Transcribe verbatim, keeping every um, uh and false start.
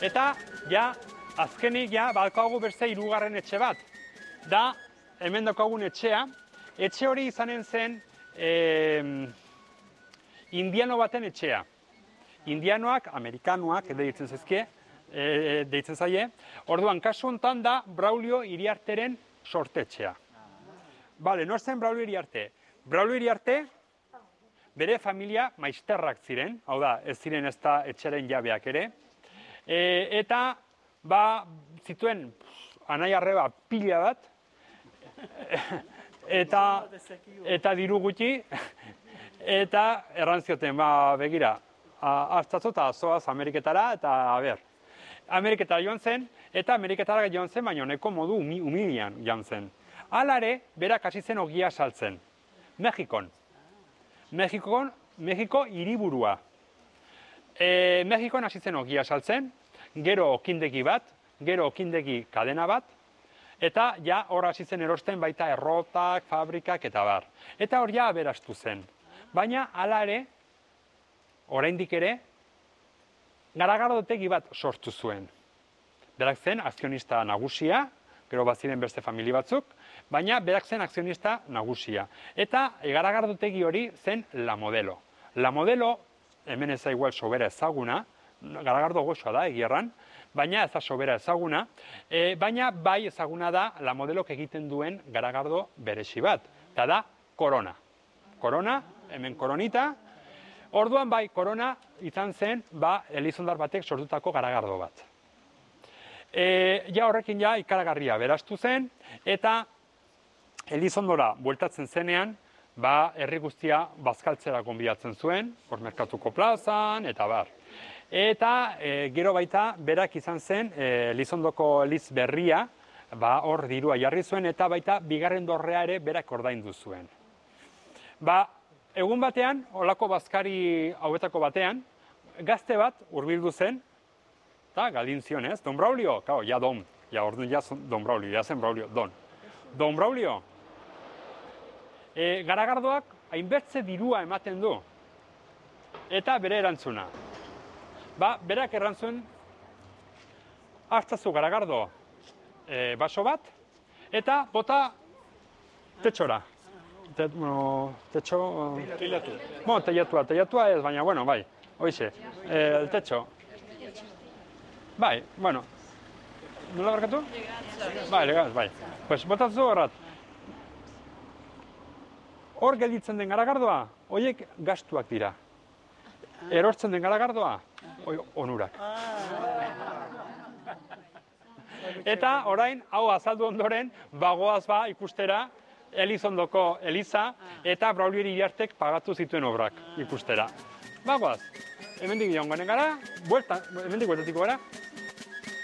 Eta, ja, azkenik, ja, balkagu berze hirugarren etxe bat. Da, hemen daukagun etxea. Etxe hori izanen zen eh, indiano baten etxea. Indianoak, amerikanoak, deitzen zaizkie, e, deitzen zaie. Orduan, kasu honetan da Braulio Iriarteren sortetxea. Bale, nor zen Braulio Iriarte? Braulio Iriarte, bere familia maizterrak ziren, hau da, ez ziren ez da etxeren jabeak ere. E, eta, ba, zituen, anai arreba pila bat, eta, eta diru gutxi, eta errantzioten, ba, begira, hartzatzu eta zoaz Ameriketara, eta, a ber, Ameriketara joan zen, eta Ameriketara joan zen, baina honeko modu humilian joan zen. Alare, berak hasi zen ogia saltzen. Mexikon. Mexikon, Mexiko hiriburua. E, Mexikon hasi zen ogia saltzen, gero okindegi bat, gero okindegi kadena bat, eta ja hor hasi zen erosten baita errotak, fabrikak eta bar. Eta hor ja aberastu zen. Baina, hala ere, oraindik ere, garagardotegi bat sortu zuen. Berak zen akzionista nagusia, gero baziren beste familia batzuk, baina berak zen akzionista nagusia. Eta garagardotegi hori zen La Modelo. La Modelo, hemen ez da igual sobera ezaguna, garagardo goxoa da, egierran, baina ez da sobera ezaguna, e, baina bai ezaguna da La Modelok egiten duen garagardo beresi bat, eta da Corona. Corona, hemen koronita, orduan bai, Corona izan zen, ba, Elizondar batek sortutako garagardo bat. E, ja horrekin ja ikaragarria berastu zen, eta Elizondora bueltatzen zenean, ba, herri guztia bazkaltzera gonbidatzen zuen, hor Merkatuko plazan, eta bar. Eta e, gero baita, berak izan zen, e, Elizondoko Eliz berria, ba, hor dirua jarri zuen, eta baita bigarren dorrea ere berak ordaindu zuen. Ba, egun batean, olako bazkari hauetako batean, gazte bat hurbildu zen, eta galdin zion, ez? Don Braulio, kao, ja don, ja orduan ja Don Braulio, ja zen Braulio, don. Don Braulio, e, garagardoak hainbertze dirua ematen du, eta bere erantzuna. Ba, berak erantzun, hartzazu garagardo e, baso bat, eta bota tetxora. Te, bueno, tetxo... Teilatu. Bueno, teilatua, teilatua ez, baina, bueno, bai, hoize, e, el tetxo. Bai, bueno, nola barkatu? Bai, legaz, bai. Pues, botatzu horrat. Hor gelditzen den garagardoa, horiek gastuak dira. Erortzen den garagardoa, hoi onurak. Eta orain, hau azaldu ondoren, bagoaz ba ikustera, Elizondoko Eliza, eta Braulio Iriartek pagatu zituen obrak ikustera. Bagoaz, hemendik joan gara, buelta, hemendik bueltatiko gara,